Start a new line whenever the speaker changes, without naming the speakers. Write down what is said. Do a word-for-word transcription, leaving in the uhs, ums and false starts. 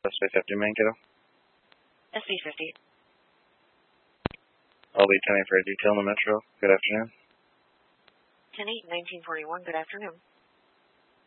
S B fifty, man, kiddo.
S B fifty.
I'll be ten eight for a detail in the Metro. Good afternoon.
ten eight, nineteen forty-one, good afternoon.